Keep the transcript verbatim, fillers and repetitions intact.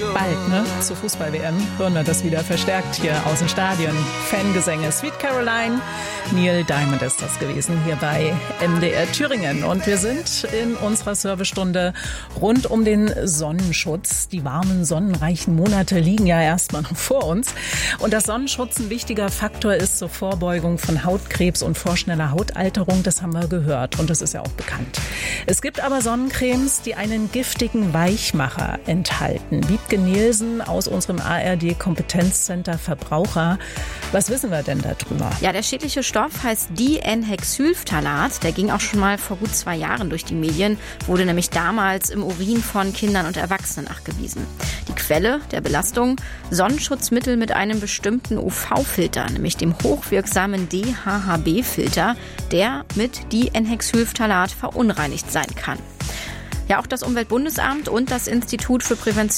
Bald, ne? Zur Fußball-W M hören wir das wieder verstärkt hier aus dem Stadion. Fangesänge. Sweet Caroline, Neil Diamond ist das gewesen hier bei M D R Thüringen. Und wir sind in unserer Servicestunde rund um den Sonnenschutz. Die warmen, sonnenreichen Monate liegen ja erstmal noch vor uns. Und dass Sonnenschutz ein wichtiger Faktor ist zur Vorbeugung von Hautkrebs und vorschneller Hautalterung, das haben wir gehört. Und das ist ja auch bekannt. Es gibt aber Sonnencremes, die einen giftigen Weichmacher enthalten. Wiebke Nielsen aus unserem A R D-Kompetenzcenter Verbraucher. Was wissen wir denn darüber? Ja, der schädliche Stoff heißt Di-N-Hexylphthalat. Der ging auch schon mal vor gut zwei Jahren durch die Medien, wurde nämlich damals im Urin von Kindern und Erwachsenen nachgewiesen. Die Quelle der Belastung: Sonnenschutzmittel mit einem bestimmten U V-Filter, nämlich dem hochwirksamen D H H B-Filter, der mit Di-N-Hexylphthalat verunreinigt sein kann. Ja, auch das Umweltbundesamt und das Institut für Prävention